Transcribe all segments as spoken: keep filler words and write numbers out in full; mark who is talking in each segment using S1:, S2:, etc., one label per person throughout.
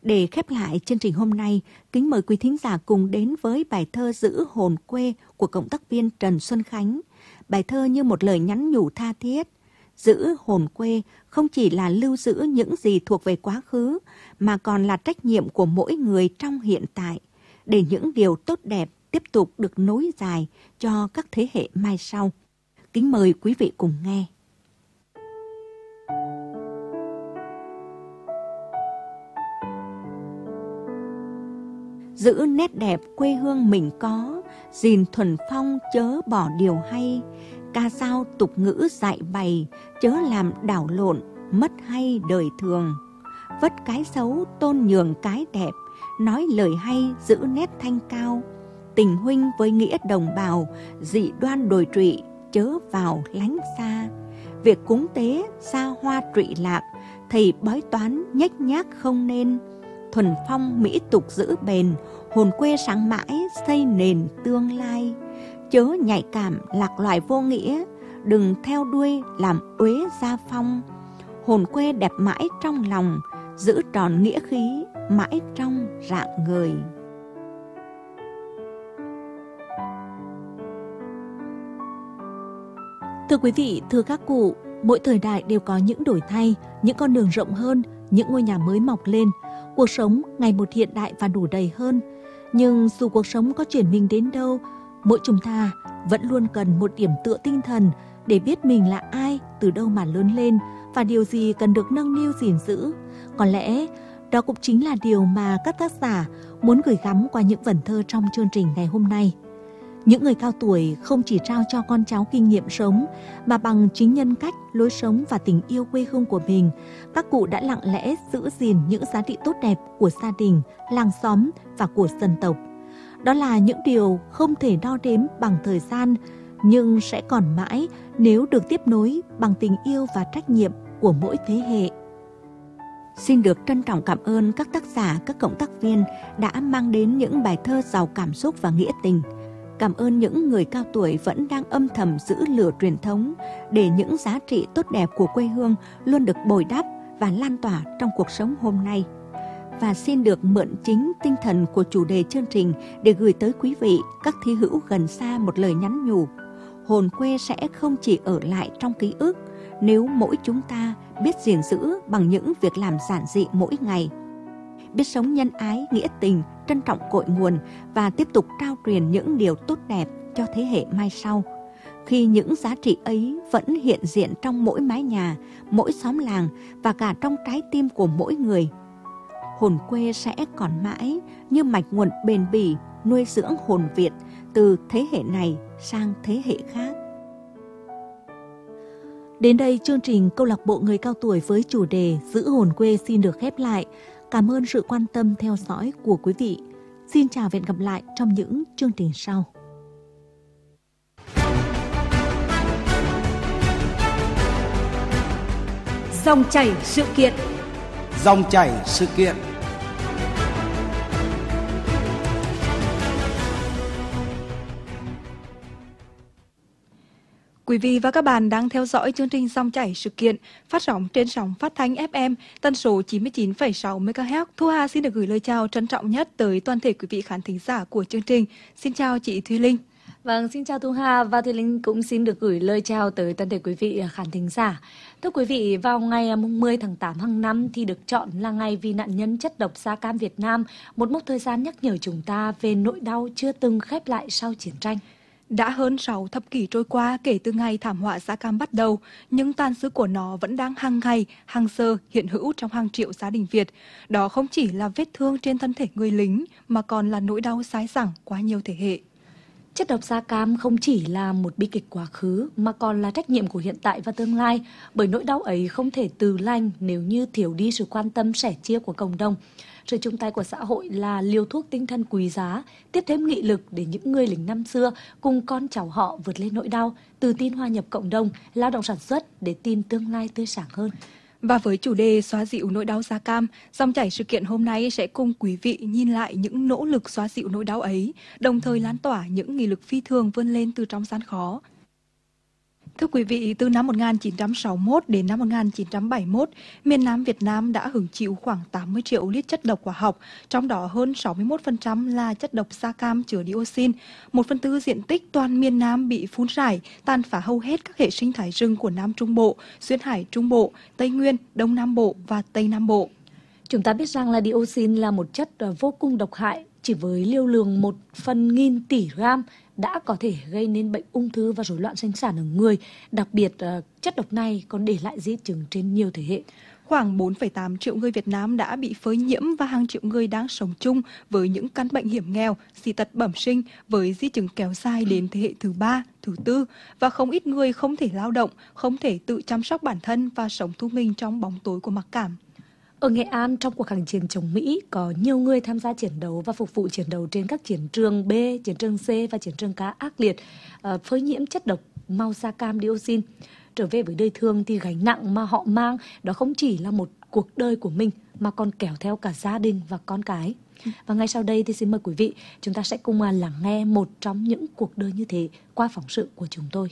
S1: Để khép lại chương trình hôm nay, kính mời quý thính giả cùng đến với bài thơ Giữ hồn quê của cộng tác viên Trần Xuân Khánh. Bài thơ như một lời nhắn nhủ tha thiết. Giữ hồn quê không chỉ là lưu giữ những gì thuộc về quá khứ, mà còn là trách nhiệm của mỗi người trong hiện tại, để những điều tốt đẹp tiếp tục được nối dài cho các thế hệ mai sau. Kính mời quý vị cùng nghe. Giữ nét đẹp quê hương mình có, gìn thuần phong chớ bỏ điều hay. Ca dao tục ngữ dạy bày, chớ làm đảo lộn, mất hay đời thường. Vất cái xấu tôn nhường cái đẹp, nói lời hay giữ nét thanh cao. Tình huynh với nghĩa đồng bào, dị đoan đồi trụy, chớ vào lánh xa. Việc cúng tế xa hoa trụy lạc, thầy bói toán nhếch nhác không nên. Thuần phong mỹ tục giữ bền, hồn quê sáng mãi xây nền tương lai. Chớ nhạy cảm lạc loài vô nghĩa, đừng theo đuôi làm uế gia phong. Hồn quê đẹp mãi trong lòng, giữ tròn nghĩa khí mãi trong rạng ngời.
S2: Thưa quý vị, thưa các cụ, mỗi thời đại đều có những đổi thay, những con đường rộng hơn, những ngôi nhà mới mọc lên. Cuộc sống ngày một hiện đại và đủ đầy hơn. Nhưng dù cuộc sống có chuyển mình đến đâu, mỗi chúng ta vẫn luôn cần một điểm tựa tinh thần để biết mình là ai, từ đâu mà lớn lên và điều gì cần được nâng niu gìn giữ. Có lẽ đó cũng chính là điều mà các tác giả muốn gửi gắm qua những vần thơ trong chương trình ngày hôm nay. Những người cao tuổi không chỉ trao cho con cháu kinh nghiệm sống, mà bằng chính nhân cách, lối sống và tình yêu quê hương của mình, các cụ đã lặng lẽ giữ gìn những giá trị tốt đẹp của gia đình, làng xóm và của dân tộc. Đó là những điều không thể đo đếm bằng thời gian, nhưng sẽ còn mãi nếu được tiếp nối bằng tình yêu và trách nhiệm của mỗi thế hệ.
S1: Xin được trân trọng cảm ơn các tác giả, các cộng tác viên đã mang đến những bài thơ giàu cảm xúc và nghĩa tình. Cảm ơn những người cao tuổi vẫn đang âm thầm giữ lửa truyền thống để những giá trị tốt đẹp của quê hương luôn được bồi đắp và lan tỏa trong cuộc sống hôm nay. Và xin được mượn chính tinh thần của chủ đề chương trình để gửi tới quý vị, các thi hữu gần xa một lời nhắn nhủ. Hồn quê sẽ không chỉ ở lại trong ký ức nếu mỗi chúng ta biết gìn giữ bằng những việc làm giản dị mỗi ngày. Biết sống nhân ái, nghĩa tình, trân trọng cội nguồn và tiếp tục trao truyền những điều tốt đẹp cho thế hệ mai sau. Khi những giá trị ấy vẫn hiện diện trong mỗi mái nhà, mỗi xóm làng và cả trong trái tim của mỗi người, hồn quê sẽ còn mãi như mạch nguồn bền bỉ nuôi dưỡng hồn Việt từ thế hệ này sang thế hệ khác.
S2: Đến đây, chương trình Câu lạc bộ người cao tuổi với chủ đề Giữ hồn quê xin được khép lại. Cảm ơn sự quan tâm theo dõi của quý vị. Xin chào và hẹn gặp lại trong những chương trình sau.
S3: Dòng chảy sự kiện.
S4: Dòng chảy sự kiện.
S3: Quý vị và các bạn đang theo dõi chương trình Dòng chảy sự kiện phát sóng trên sóng phát thanh ép em tần số chín mươi chín phẩy sáu mê ga héc. Thu Hà xin được gửi lời chào trân trọng nhất tới toàn thể quý vị khán thính giả của chương trình. Xin chào chị Thùy Linh.
S5: Vâng, xin chào Thu Hà và Thùy Linh cũng xin được gửi lời chào tới toàn thể quý vị khán thính giả. Thưa quý vị, vào ngày mười tháng tám hàng năm thì được chọn là ngày vì nạn nhân chất độc da cam Việt Nam, một mốc thời gian nhắc nhở chúng ta về nỗi đau chưa từng khép lại sau chiến tranh.
S3: Đã hơn sáu thập kỷ trôi qua kể từ ngày thảm họa da cam bắt đầu, nhưng tàn dư của nó vẫn đang hàng ngày, hàng giờ hiện hữu trong hàng triệu gia đình Việt. Đó không chỉ là vết thương trên thân thể người lính, mà còn là nỗi đau dai dẳng qua nhiều thế hệ.
S5: Chất độc da cam không chỉ là một bi kịch quá khứ, mà còn là trách nhiệm của hiện tại và tương lai, bởi nỗi đau ấy không thể từ lành nếu như thiếu đi sự quan tâm sẻ chia của cộng đồng. Sự chung tay của xã hội là liều thuốc tinh thần quý giá, tiếp thêm nghị lực để những người lính năm xưa cùng con cháu họ vượt lên nỗi đau, tự tin hòa nhập cộng đồng, lao động sản xuất để tin tương lai tươi sáng hơn.
S3: Và với chủ đề xóa dịu nỗi đau da cam, dòng chảy sự kiện hôm nay sẽ cùng quý vị nhìn lại những nỗ lực xóa dịu nỗi đau ấy, đồng thời lan tỏa những nghị lực phi thường vươn lên từ trong gian khó. Thưa quý vị, từ năm một nghìn chín trăm sáu mươi mốt đến năm một nghìn chín trăm bảy mươi mốt, miền Nam Việt Nam đã hứng chịu khoảng tám mươi triệu lít chất độc hóa học, trong đó hơn sáu mươi mốt phần trăm là chất độc da cam chứa dioxin. Một phần tư diện tích toàn miền Nam bị phun rải, tàn phá hầu hết các hệ sinh thái rừng của Nam Trung Bộ, Xuyên Hải Trung Bộ, Tây Nguyên, Đông Nam Bộ và Tây Nam Bộ.
S5: Chúng ta biết rằng là dioxin là một chất vô cùng độc hại, chỉ với liều lượng một phần nghìn tỷ gram đã có thể gây nên bệnh ung thư và rối loạn sinh sản ở người. Đặc biệt, chất độc này còn để lại di chứng trên nhiều thế hệ.
S3: Khoảng bốn phẩy tám triệu người Việt Nam đã bị phơi nhiễm và hàng triệu người đang sống chung với những căn bệnh hiểm nghèo, dị tật bẩm sinh với di chứng kéo dài đến thế hệ thứ ba, thứ tư, và không ít người không thể lao động, không thể tự chăm sóc bản thân và sống thu mình trong bóng tối của mặc cảm.
S5: Ở Nghệ An, trong cuộc kháng chiến chống Mỹ, có nhiều người tham gia chiến đấu và phục vụ chiến đấu trên các chiến trường B, chiến trường C và chiến trường K ác liệt, uh, phơi nhiễm chất độc màu da cam dioxin. Trở về với đời thường thì gánh nặng mà họ mang đó không chỉ là một cuộc đời của mình mà còn kéo theo cả gia đình và con cái. Và ngay sau đây thì xin mời quý vị, chúng ta sẽ cùng lắng nghe một trong những cuộc đời như thế qua phóng sự của chúng tôi.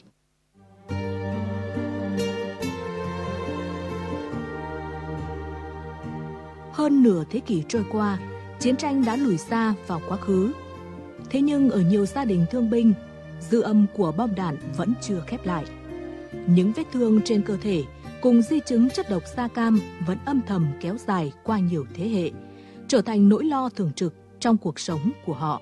S2: Hơn nửa thế kỷ trôi qua, chiến tranh đã lùi xa vào quá khứ. Thế nhưng ở nhiều gia đình thương binh, dư âm của bom đạn vẫn chưa khép lại. Những vết thương trên cơ thể cùng di chứng chất độc da cam vẫn âm thầm kéo dài qua nhiều thế hệ, trở thành nỗi lo thường trực trong cuộc sống của họ.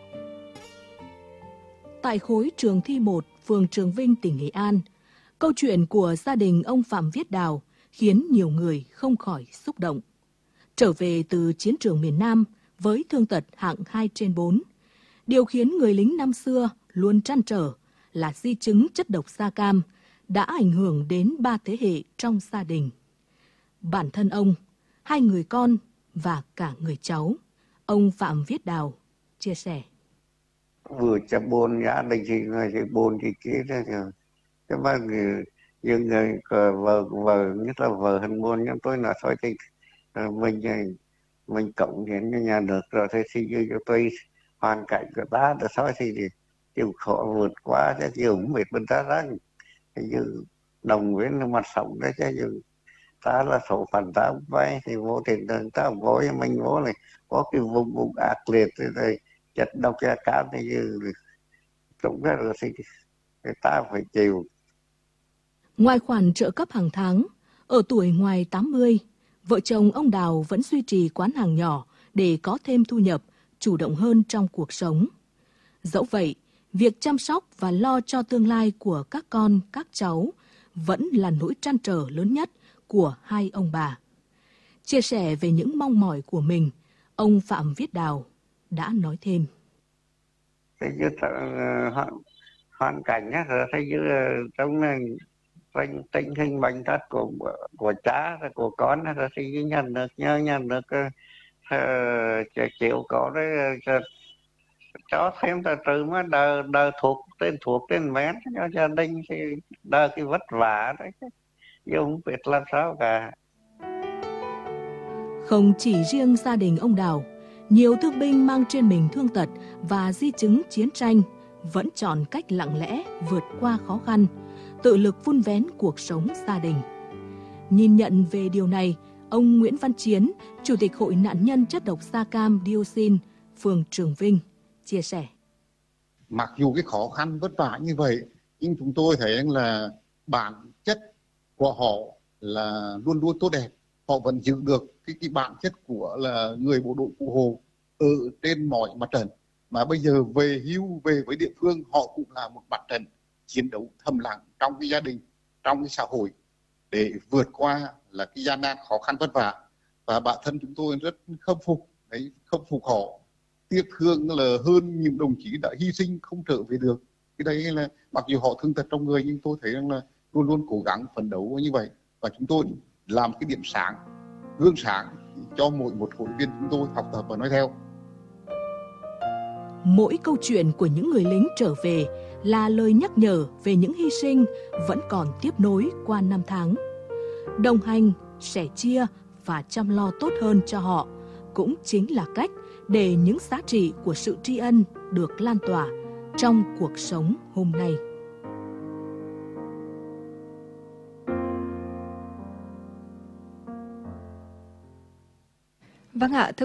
S2: Tại khối Trường Thi một, phường Trường Vinh, tỉnh Nghệ An, câu chuyện của gia đình ông Phạm Viết Đào khiến nhiều người không khỏi xúc động. Trở về từ chiến trường miền Nam với thương tật hạng hai trên bốn, điều khiến người lính năm xưa luôn trăn trở là di chứng chất độc da cam đã ảnh hưởng đến ba thế hệ trong gia đình. Bản thân ông, hai người con và cả người cháu, ông Phạm Viết Đào chia sẻ.
S6: Vừa chăm buồn gia đình thì người thì buồn thì kia đó rồi. Cái ba người, những người vợ, vợ, nhất là vợ hình buồn, nhưng tôi nói thôi thì mình mình cộng đến cho nhà nước rồi thì thì cho tôi hoàn cảnh của ta được thôi thì chịu khổ vượt qua chứ chịu không biết bên ta rằng thì như đồng với mặt sống đấy chứ như ta là số phận ta không vay thì vô tình đường ta không vô mình vô này có cái vùng vùng ác liệt thì chất độc da cam thì như cũng rất là thì người ta phải chịu.
S2: Ngoài khoản trợ cấp hàng tháng, ở tuổi ngoài tám mươi, vợ chồng ông Đào vẫn duy trì quán hàng nhỏ để có thêm thu nhập, chủ động hơn trong cuộc sống. Dẫu vậy, việc chăm sóc và lo cho tương lai của các con, các cháu vẫn là nỗi trăn trở lớn nhất của hai ông bà. Chia sẻ về những mong mỏi của mình, ông Phạm Viết Đào đã nói thêm.
S6: Thế như hoàn cảnh á, thế như trong tình tình hình bệnh tật của của cha của con thì nhận được nhờ nhận được uh, chịu có đấy uh, cho thêm từ từ mới đờ đờ thuộc tên thuộc tên mén cho gia đình thì đờ cái vất vả đấy chứ không biết làm sao cả.
S2: Không chỉ riêng gia đình ông Đào, nhiều thương binh mang trên mình thương tật và di chứng chiến tranh vẫn chọn cách lặng lẽ vượt qua khó khăn, tự lực vun vén cuộc sống gia đình. Nhìn nhận về điều này, ông Nguyễn Văn Chiến, Chủ tịch Hội nạn nhân chất độc da cam dioxin, phường Trường Vinh, chia sẻ.
S7: Mặc dù cái khó khăn vất vả như vậy, nhưng chúng tôi thấy rằng là bản chất của họ là luôn luôn tốt đẹp. Họ vẫn giữ được cái, cái bản chất của là người bộ đội Cụ Hồ ở trên mọi mặt trận. Mà bây giờ về hưu, về với địa phương, họ cũng là một mặt trận chiến đấu thầm lặng trong cái gia đình, trong cái xã hội để vượt qua là cái gian nan khó khăn vất vả. Và bản thân chúng tôi rất khâm phục, đấy, khâm phục họ. Tiếc thương là hơn những đồng chí đã hy sinh không trở về được. Cái đấy là mặc dù họ thương tật trong người nhưng tôi thấy rằng là luôn luôn cố gắng phấn đấu như vậy. Và chúng tôi làm cái điểm sáng, gương sáng cho mỗi một hội viên chúng tôi học tập và nói theo.
S2: Mỗi câu chuyện của những người lính trở về là lời nhắc nhở về những hy sinh vẫn còn tiếp nối qua năm tháng. Đồng hành, sẻ chia và chăm lo tốt hơn cho họ cũng chính là cách để những giá trị của sự tri ân được lan tỏa trong cuộc sống hôm nay.
S3: Vâng ạ, thưa